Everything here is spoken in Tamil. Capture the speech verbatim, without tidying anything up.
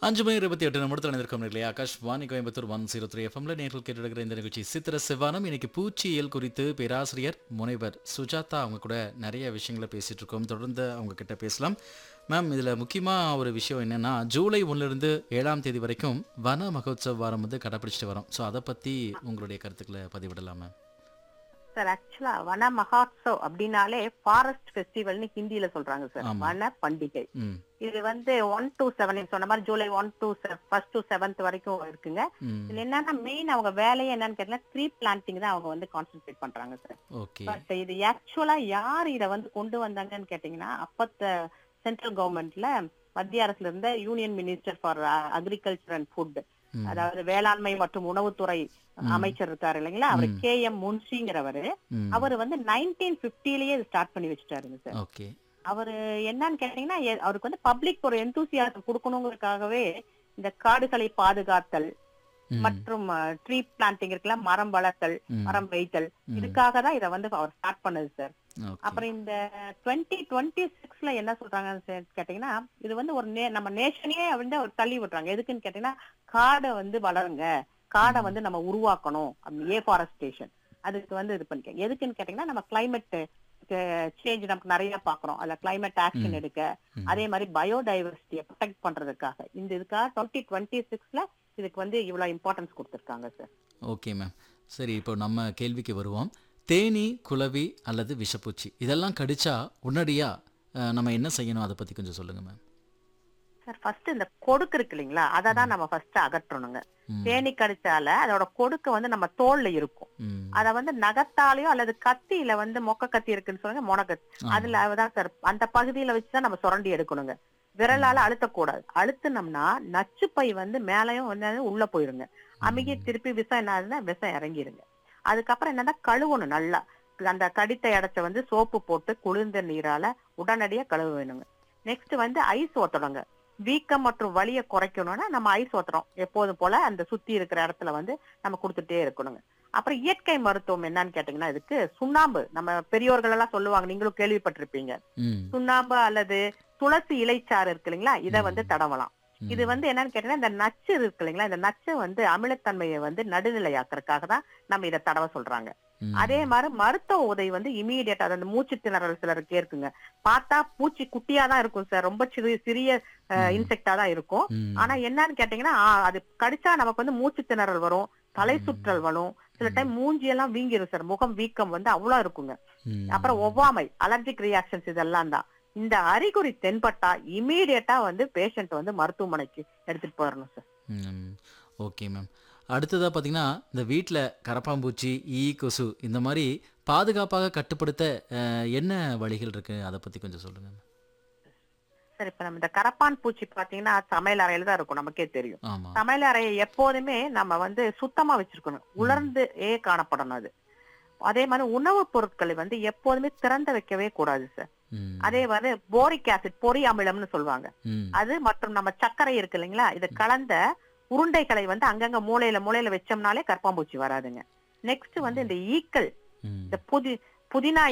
அஞ்சு மணி இருபத்தி எட்டு நிமிடத்தில் இணைந்திருக்கும் இல்லையா Akashvani Coimbatore one zero three எஃப்எம்ல நேர்கள் கேட்டுக்கிற இந்த நிகழ்ச்சி சித்திர செவ்வானம். இன்னைக்கு பூச்சியியல் குறித்து பேராசிரியர் முனைவர் சுஜாதா அவங்க கூட நிறைய விஷயங்களை பேசிட்டு இருக்கோம். தொடர்ந்து அவங்க கிட்ட பேசலாம். மேம், இதில் முக்கியமாக ஒரு விஷயம் என்னென்னா, ஜூலை ஒன்றிலிருந்து ஏழாம் தேதி வரைக்கும் வன மகோத்சவ் வாரம் வந்து கடைப்பிடிச்சிட்டு வரோம். ஸோ அதை பற்றி உங்களுடைய கருத்துக்களை பதிவிடலாம் மேம். சார், ஆக்சுவலா வன மகோத்சவ் அப்படின்னாலே ஃபாரஸ்ட் ஃபெஸ்டிவல்னு ஹிந்தியில சொல்றாங்க சார். ஆமா. வன பண்டிகை. ம் இது வந்து ஒன் டு செவன் சொன்ன மாதிரி July one to first to seventh வரைக்கும் இருக்குங்க. ம் இதுல என்னன்னா மெயின் அவங்க வேலையை என்னன்னு கேட்டீங்கன்னா ட்ரீ பிளான்டிங் தான் அவங்க வந்து கான்சென்ட்ரேட் பண்றாங்க சார். ஓகே. பட் இது ஆக்சுவலா யார் இதை வந்து கொண்டு வந்தாங்கன்னு கேட்டீங்கன்னா, அப்பத்த சென்ட்ரல் கவர்மெண்ட்ல மத்திய அரசுல இருந்த union minister for agriculture and food, ம் அதாவது வேளாண்மை மற்றும் உணவுத்துறை அமைச்சர் இருக்காரு இல்லைங்களா, அவர் ம். K M முன்ஷிங்கிறவரு. ம் அவர் வந்து நைன்டீன் பிப்டிலேயே ஸ்டார்ட் பண்ணி வச்சுட்டாருங்க சார். ஓகே. அவரு என்னன்னு கேட்டீங்கன்னா, எ- அவருக்கு வந்து பப்ளிக் ஒரு எந்தூசியாசம் கொடுக்கணுங்கிறதுக்காகவே இந்த காடுகளை பாதுகாத்தல் ம் மற்றும் ட்ரீ பிளான்டிங் இருக்குல்ல, மரம் வளர்த்தல், ம் மரம் வைத்தல், ம் இதுக்காக தான் இதை வந்து அவர் ஸ்டார்ட் பண்ணது சார். ஓகே. அப்புறம் இந்த டுவெண்ட்டி டுவெண்ட்டி சிக்ஸ்ல என்ன சொல்றாங்கன்னு சார் கேட்டீங்கன்னா, இது வந்து ஒரு நே- நம்ம நேஷனையே வந்து அவர் தள்ளி விடுறாங்க. எதுக்குன்னு கேட்டீங்கன்னா, காடை வந்து வளருங்க, காடை ம் வந்து நம்ம உருவாக்கணும், ஏ ஃபாரஸ்டேஷன் அதுக்கு வந்து இது பண்ணிக்க. எதுக்குன்னு கேட்டீங்கன்னா, நம்ம கிளைமேட் சேஞ்ச் நமக்கு நிறைய பாக்குறோம், அதுல கிளைமேட் ஆக்ஷன் ம் எடுக்க, ம் அதே மாதிரி பயோடைவர்சிட்டியை ப்ரொடெக்ட் பண்றதுக்காக இந்த இதுக்காக டுவெண்ட்டி டுவெண்ட்டி சிக்ஸ்ல இதுக்கு வந்து இவ்வளவு இம்பார்ட்டன்ஸ் கொடுத்திருக்காங்க சார். Okay ma'am. சரி, இப்போ நம்ம கேள்விக்கு வருவோம். தேனீ, குளவி அல்லது விஷப்பூச்சி இதெல்லாம் கடிச்சா உடனடியா அஹ், நம்ம என்ன செய்யணும், அதை பத்தி கொஞ்சம் சொல்லுங்க மேம். சார், ஃபர்ஸ்ட் இந்த கொடுக்கு இருக்கு இல்லைங்களா, அதை தான் ம் நம்ம ஃபர்ஸ்ட் அகற்றணுங்க. ம் தேனி கடிச்சால அதோட கொடுக்கு வந்து நம்ம தோல்ல இருக்கும். ம் அத வந்து நகத்தாலேயோ அல்லது கத்தியில வந்து மொக்க கத்தி இருக்குன்னு சொல்லுங்க, மொனக்கத்தி, ஆமா. அதுல தான் சார் அந்த பகுதியில வச்சுதான் நம்ம சுரண்டி எடுக்கணுங்க. விரலால ம் அழுத்தக்கூடாது. அழுத்துனோம்னா நச்சுப்பை வந்து மேலையும் வந்து உள்ள போயிருங்க. அமுகி ம் திருப்பி விஷம் என்ன ஆகுதுன்னா விஷம் இறங்கிருங்க. அதுக்கப்புறம் என்னன்னா கழுவணும் நல்லா. அந்த கடித்த இடத்த வந்து சோப்பு போட்டு குளிர்ந்த நீரால உடனடியா கழுவ வேணுங்க. நெக்ஸ்ட் வந்து ஐஸ் ஊத்தணுங்க. வீக்கம் மற்றும் வலியை குறைக்கணும்னா நம்ம ஐஸ் ஊத்துறோம் எப்போதும் போல அந்த சுத்தி இருக்கிற இடத்துல வந்து நம்ம கொடுத்துட்டே இருக்கணுங்க. அப்புறம் இயற்கை மருத்துவம் என்னன்னு கேட்டீங்கன்னா, இதுக்கு சுண்ணாம்பு, நம்ம பெரியோர்கள் எல்லாம் சொல்லுவாங்க, நீங்களும் கேள்விப்பட்டிருப்பீங்க. ம் சுண்ணாம்பு அல்லது துளசி இலைச்சாறு இருக்கு இல்லைங்களா, இதை வந்து ம் தடவலாம். இது ம் வந்து என்னன்னு கேட்டீங்கன்னா, இந்த நச்சு இருக்கு இல்லைங்களா, இந்த நச்சை வந்து அமிலத்தன்மையை வந்து நடுநிலையாக்குறதுக்காக தான் நம்ம இதை தடவ சொல்றாங்க. அதே ம் மாதிரி மருத்துவ உதவி வந்து இமீடியட்டா, அந்த மூச்சு திணறல் சிலருக்கு இருக்குங்க. பார்த்தா பூச்சி குட்டியா தான் இருக்கும் சார், ரொம்ப சிறிய சிறிய ம் இன்செக்டா தான் இருக்கும். ஆனா ம் என்னன்னு கேட்டீங்கன்னா, ஆ, அது கடிச்சா நமக்கு வந்து மூச்சு திணறல் வரும், தலை சுற்றல் ம் வரும், சில ம் டைம் மூஞ்சி எல்லாம் வீங்கிரும் சார், முகம் வீக்கம் வந்து அவ்வளவு இருக்குங்க. அப்புறம் ம் ஒவ்வாமை, அலர்ஜிக் ரியாக்ஷன்ஸ், இதெல்லாம் தான். இந்த அறிகுறி தென்பட்டா இமீடியட்டா வந்து பேஷண்ட் வந்து மருத்துவமனைக்கு எடுத்துட்டு போயிடணும் சார். ம் ஓகே மேம். அடுத்ததாக பார்த்தீங்கன்னா, இந்த வீட்டில் கரப்பாம்பூச்சி, ஈ, கொசு இந்த மாதிரி பாதுகாப்பாக கட்டுப்படுத்த அஹ், என்ன வழிகள் இருக்கு, அதை பற்றி கொஞ்சம் சொல்லுங்க மேம். சார், இப்ப நம்ம இந்த கரப்பான் பூச்சி பாத்தீங்கன்னா சமையல் அறையில தான் இருக்கும், நமக்கே தெரியும். ஆமாம். சமையல் அறையை எப்போதுமே நம்ம வந்து சுத்தமா வச்சிருக்கணும், ம் உலர்ந்து ஏ காணப்படணும் அது. அதே மாதிரி உணவுப் பொருட்களை வந்து எப்போதுமே திறந்து வைக்கவே கூடாது சார். ம் அதே மாதிரி போரிக் ஆசிட், பொரி அமிலம்னு சொல்லுவாங்க, ம் அது மற்றும் நம்ம சர்க்கரை இருக்கு இல்லைங்களா, இது கலந்த உருண்டைகளை வந்து அங்கங்க மூலையில மூலையில வச்சோம்னாலே கரப்பாம்பூச்சி வராதுங்க. நெக்ஸ்ட் வந்து ம் இந்த ஈக்கள், ம் இந்த புதி புதினா